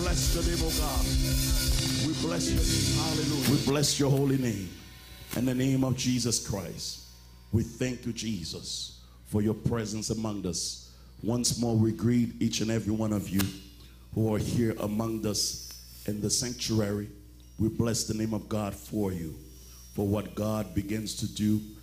bless the name of God. We bless your name. Hallelujah. We bless your holy name. In the name of Jesus Christ, we thank you, Jesus, for your presence among us. Once more, we greet each and every one of you who are here among us in the sanctuary. We bless the name of God for you, for what God begins to do